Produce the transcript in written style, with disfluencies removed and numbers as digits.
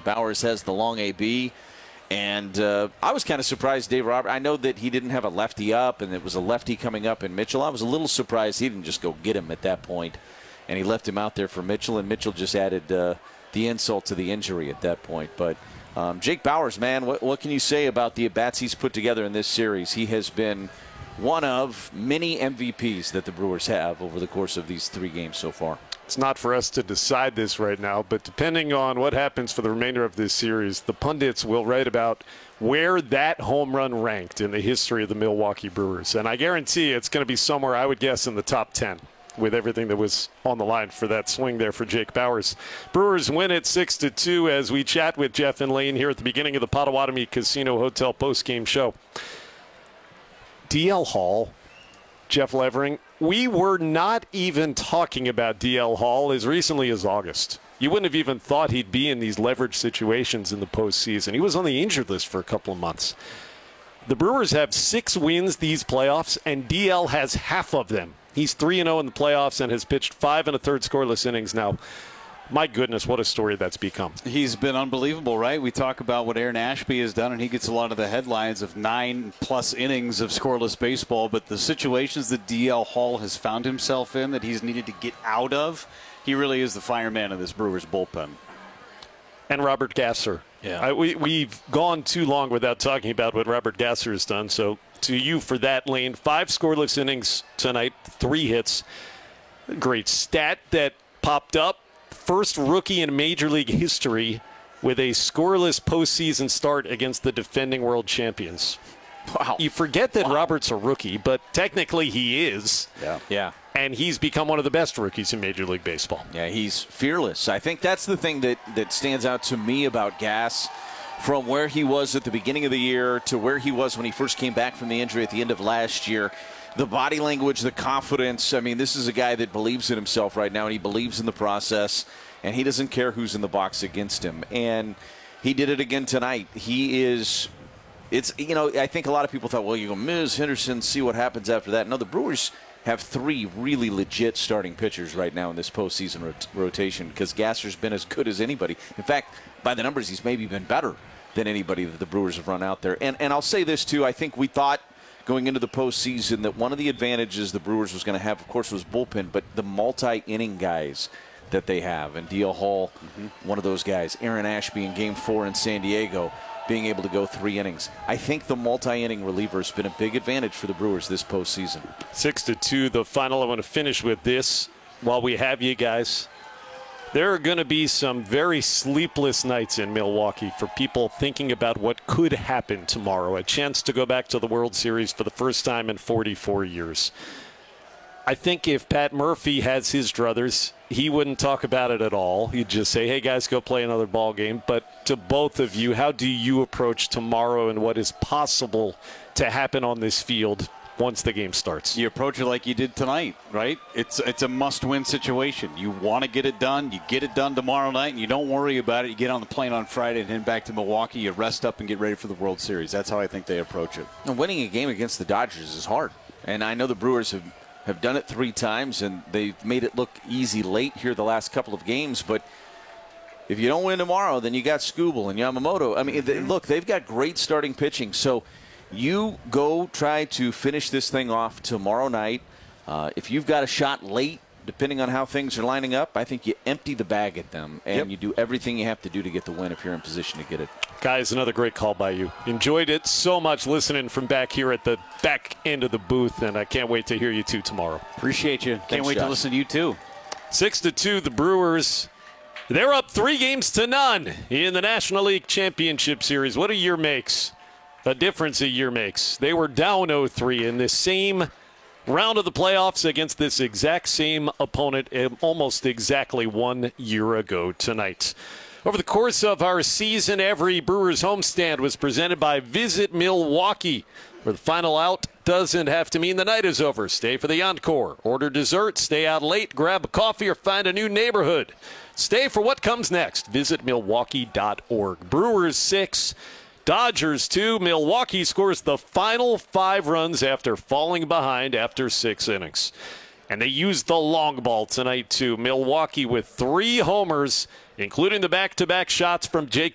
Bowers has the long AB. And I was kind of surprised Dave Roberts. I know that he didn't have a lefty up, and it was a lefty coming up in Mitchell. I was a little surprised he didn't just go get him at that point, and he left him out there for Mitchell, and Mitchell just added the insult to the injury at that point. But Jake Bowers, man, what can you say about the at-bats he's put together in this series? He has been one of many MVPs that the Brewers have over the course of these 3 games so far. It's not for us to decide this right now, but depending on what happens for the remainder of this series, the pundits will write about where that home run ranked in the history of the Milwaukee Brewers. And I guarantee it's going to be somewhere, I would guess, in the top 10 with everything that was on the line for that swing there for Jake Bowers. Brewers win it 6-2 as we chat with Jeff and Lane here at the beginning of the Potawatomi Casino Hotel postgame show. DL Hall, Jeff Levering, we were not even talking about DL Hall as recently as August. You wouldn't have even thought he'd be in these leverage situations in the postseason. He was on the injured list for a couple of months. The Brewers have 6 wins these playoffs, and DL has half of them. He's 3-0 in the playoffs and has pitched 5 1/3 scoreless innings now. My goodness, what a story that's become. He's been unbelievable, right? We talk about what Aaron Ashby has done, and he gets a lot of the headlines of 9+ innings of scoreless baseball. But the situations that DL Hall has found himself in that he's needed to get out of, he really is the fireman of this Brewers bullpen. And Robert Gasser. Yeah. We've gone too long without talking about what Robert Gasser has done. So to you for that, Lane. 5 scoreless innings tonight, 3 hits. Great stat that popped up. First rookie in Major League history with a scoreless postseason start against the defending world champions. Wow. You forget that Robert's a rookie, but technically he is. Yeah. And he's become one of the best rookies in Major League Baseball. Yeah, he's fearless. I think that's the thing that stands out to me about Gas, from where he was at the beginning of the year to where he was when he first came back from the injury at the end of last year. The body language, the confidence. I mean, this is a guy that believes in himself right now, and he believes in the process, and he doesn't care who's in the box against him. And he did it again tonight. I think a lot of people thought, well, you go Miz, Henderson, see what happens after that. No, the Brewers have 3 really legit starting pitchers right now in this postseason rotation because Gasser's been as good as anybody. In fact, by the numbers, he's maybe been better than anybody that the Brewers have run out there. And I'll say this, too. I think we thought going into the postseason that one of the advantages the Brewers was going to have, of course, was bullpen, but the multi-inning guys that they have. And DL Hall, one of those guys. Aaron Ashby in Game 4 in San Diego, being able to go 3 innings. I think the multi-inning reliever has been a big advantage for the Brewers this postseason. 6-2, the final. I want to finish with this while we have you guys. There are going to be some very sleepless nights in Milwaukee for people thinking about what could happen tomorrow. A chance to go back to the World Series for the first time in 44 years. I think if Pat Murphy has his druthers, he wouldn't talk about it at all. He'd just say, hey, guys, go play another ball game. But to both of you, how do you approach tomorrow and what is possible to happen on this field once the game starts? You approach it like you did tonight, right? It's a must-win situation. You want to get it done. You get it done tomorrow night, and you don't worry about it. You get on the plane on Friday and head back to Milwaukee. You rest up and get ready for the World Series. That's how I think they approach it. And winning a game against the Dodgers is hard. And I know the Brewers have done it 3 times, and they've made it look easy late here the last couple of games. But if you don't win tomorrow, then you got Skubal and Yamamoto. I mean, look, they've got great starting pitching. So you go try to finish this thing off tomorrow night. If you've got a shot late, depending on how things are lining up, I think you empty the bag at them, and you do everything you have to do to get the win if you're in position to get it. Guys, another great call by you. Enjoyed it so much listening from back here at the back end of the booth, and I can't wait to hear you two tomorrow. Appreciate you. Can't wait Josh. to listen to you too. 6-2, the Brewers. They're up 3-0 in the National League Championship Series. What a year makes. The difference a year makes. They were down 0-3 in this same round of the playoffs against this exact same opponent almost exactly 1 year ago tonight. Over the course of our season, every Brewers homestand was presented by Visit Milwaukee, where the final out doesn't have to mean the night is over. Stay for the encore. Order dessert, stay out late, grab a coffee, or find a new neighborhood. Stay for what comes next. Visit Milwaukee.org. Brewers 6, Dodgers 2. Milwaukee scores the final 5 runs after falling behind after 6 innings. And they used the long ball tonight, too. Milwaukee with 3 homers, including the back-to-back shots from Jake